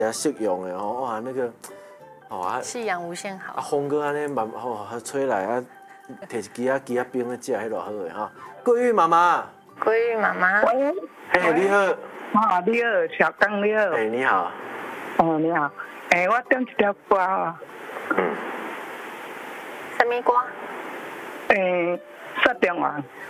较适用的哦，哇，那个，哦啊， 夕阳无限好。 风哥安尼慢哦，吹来啊，摕一支啊冰的食，迄偌好的哈。桂玉妈妈， 桂玉妈妈， 喂， 嘿，你好， 啊，你好，小刚你好。 哎，你好。 哦，你好。我点一条歌啊。 什么歌？ 雪中王。